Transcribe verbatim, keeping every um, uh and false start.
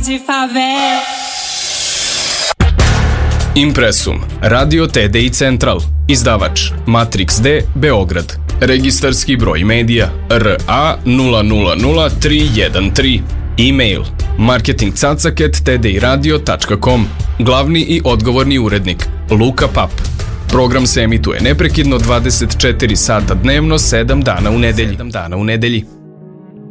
de favela. Impresum, Radio T D I Central, izdavač Matrix D, Beograd, registarski broj medija R A nula nula nula tri jedan tri, e-mail marketing cacak at t d i radio tačka com, glavni i odgovorni urednik Luka Pap. Program se emituje neprekidno dvadeset četiri sata dnevno, sedam dana u nedelji.